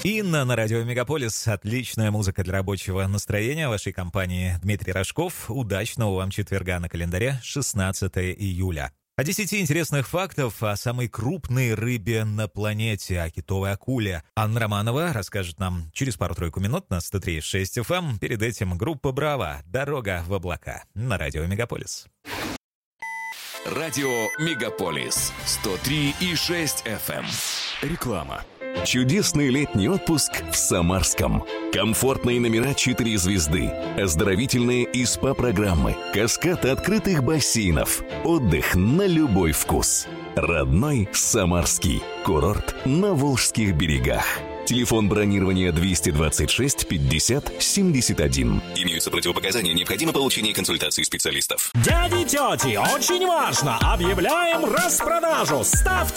Инна на радио Мегаполис. Отличная музыка для рабочего настроения. Вашей компании Дмитрий Рожков. Удачного вам четверга на календаре 16 июля. О 10 интересных фактов о самой крупной рыбе на планете, о китовой акуле. Анна Романова расскажет нам через пару-тройку минут на 103.6 FM. Перед этим группа «Браво». «Дорога в облака» на радио Мегаполис. Радио Мегаполис 103.6 FM. Реклама. Чудесный летний отпуск в Самарском. Комфортные номера 4 звезды, оздоровительные и СПА-программы, каскад открытых бассейнов, отдых на любой вкус. Родной Самарский. Курорт на Волжских берегах. Телефон бронирования 226 50 71. Имеются противопоказания, необходимо получение консультации специалистов. Дяди, тети, очень важно! Объявляем распродажу! Ставьте